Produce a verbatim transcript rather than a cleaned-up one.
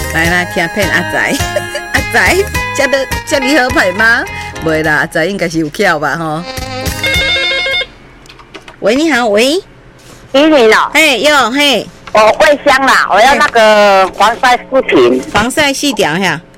来啦，听骗阿仔，阿仔，这都这你好牌吗？袂啦，阿仔应该是有巧吧吼。喂，你好，喂， 依琳哦， 嘿，哟，嘿， 我桂香啦，我要那个防晒视频， 防晒细条呀。